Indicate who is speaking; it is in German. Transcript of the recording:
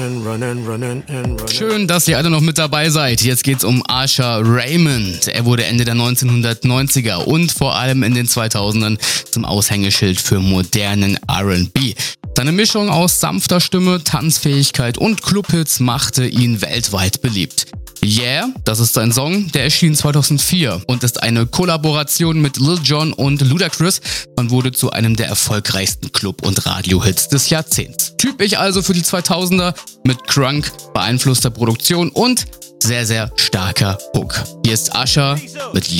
Speaker 1: Schön, dass ihr alle noch mit dabei seid. Jetzt geht's um Usher Raymond. Er wurde Ende der 1990er und vor allem in den 2000ern zum Aushängeschild für modernen R&B. Seine Mischung aus sanfter Stimme, Tanzfähigkeit und Clubhits machte ihn weltweit beliebt. Yeah, das ist sein Song, der erschien 2004 und ist eine Kollaboration mit Lil Jon und Ludacris und wurde zu einem der erfolgreichsten Club- und Radiohits des Jahrzehnts. Typisch also für die 2000er mit Crunk, beeinflusster Produktion und sehr, sehr starker Hook. Hier ist Usher mit